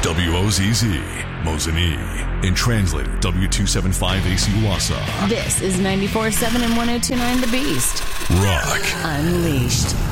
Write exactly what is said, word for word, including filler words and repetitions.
W O Z Z, Mosinee, and translator W two seventy-five A C Wassa. This is ninety-four point seven and one oh two point nine The Beast. Rock Unleashed.